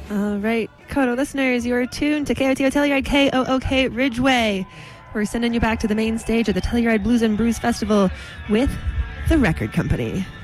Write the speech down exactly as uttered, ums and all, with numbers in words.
All right, Koto listeners, you're tuned to K O T O Telluride K O O K Ridgeway. We're sending you back to the main stage of the Telluride Blues and Brews Festival with the Record Company.